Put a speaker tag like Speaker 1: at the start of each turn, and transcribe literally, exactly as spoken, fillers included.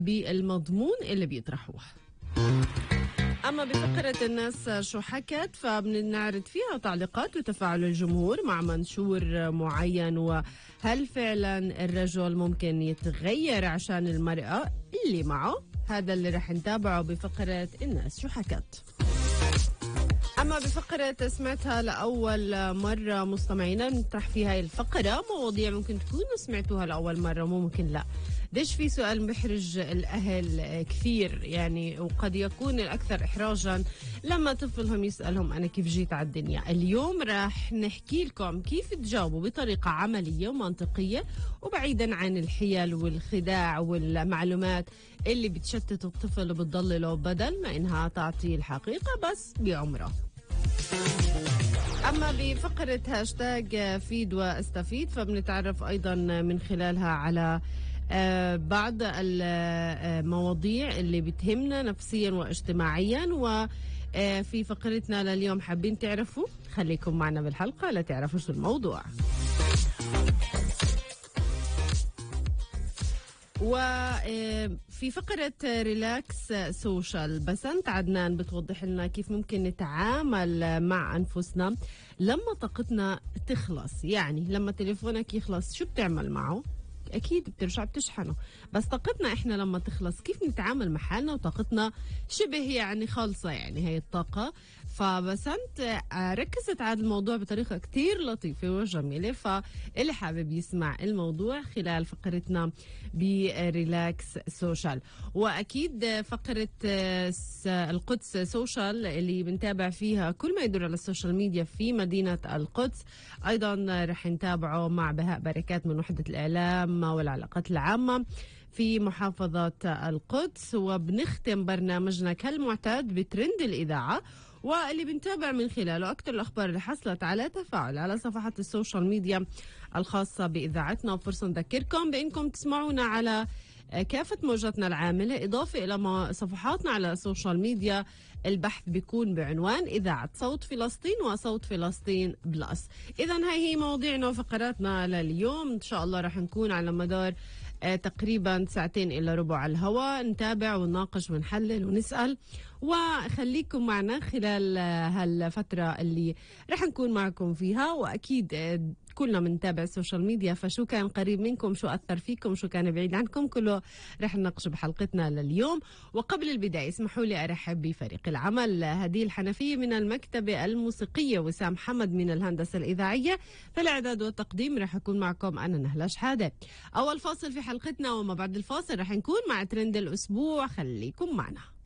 Speaker 1: بالمضمون اللي بيطرحوه. أما بفقرة الناس شو حكت فبنعرض فيها تعليقات وتفاعل الجمهور مع منشور معين، وهل فعلا الرجل ممكن يتغير عشان المرأة اللي معه؟ هذا اللي رح نتابعه بفقرة الناس شو حكت. أما بفقرة سمعتها لأول مرة مستمعينا نطرح فيها الفقرة مواضيع ممكن تكونوا سمعتوها لأول مرة وممكن لا. ديش في سؤال محرج الأهل كثير يعني، وقد يكون الأكثر إحراجا لما طفلهم يسألهم أنا كيف جيت على الدنيا. اليوم راح نحكي لكم كيف تجاوبوا بطريقة عملية ومنطقية وبعيدا عن الحيل والخداع والمعلومات اللي بتشتت الطفل وبتضلله بدل ما إنها تعطي الحقيقة بس بعمره. أما بفقرة هاشتاج فيد واستفيد فبنتعرف أيضا من خلالها على بعض المواضيع اللي بتهمنا نفسيا واجتماعيا. وفي فقرتنا لليوم حابين تعرفوا، خليكم معنا بالحلقة لتعرفوا شو الموضوع. وفي فقرة ريلاكس سوشيال بسنت عدنان بتوضح لنا كيف ممكن نتعامل مع أنفسنا لما طاقتنا تخلص. يعني لما تليفونك يخلص شو بتعمل معه؟ أكيد بترجع بتشحنه، بس طاقتنا إحنا لما تخلص كيف نتعامل مع حالنا وطاقتنا شبه يعني خالصة يعني هي الطاقة. فبسنت ركزت على الموضوع بطريقة كتير لطيفة وجميلة، فاللي حابب يسمع الموضوع خلال فقرتنا بريلاكس سوشيال. وأكيد فقرة القدس سوشيال اللي بنتابع فيها كل ما يدور على السوشيال ميديا في مدينة القدس، أيضا رح نتابعه مع بهاء بركات من وحدة الإعلام والعلاقات العامة في محافظة القدس. وبنختم برنامجنا كالمعتاد بترند الإذاعة واللي بنتابع من خلاله أكثر الأخبار اللي حصلت على تفاعل على صفحات السوشيال ميديا الخاصة بإذاعتنا. وفرصة نذكركم بأنكم تسمعونا على كافة موجاتنا العاملة، إضافة إلى صفحاتنا على السوشيال ميديا. البحث بيكون بعنوان إذاعة صوت فلسطين وصوت فلسطين بلس. إذن هاي هي مواضيعنا وفقراتنا لليوم. إن شاء الله رح نكون على مدار آه تقريبا ساعتين إلى ربع على الهواء، نتابع ونناقش ونحلل ونسأل. وخليكم معنا خلال آه هالفترة اللي رح نكون معكم فيها. وأكيد آه كلنا بنتابع السوشيال ميديا، فشو كان قريب منكم، شو أثر فيكم، شو كان بعيد عنكم، كله رح نناقش بحلقتنا لليوم. وقبل البداية اسمحوا لي أرحب بفريق العمل. هديل الحنفية من المكتبة الموسيقية، وسام محمد من الهندسة الإذاعية. في الإعداد والتقديم رح أكون معكم أنا نهلة شحادة. أول فاصل في حلقتنا وما بعد الفاصل رح نكون مع ترند الأسبوع، خليكم معنا.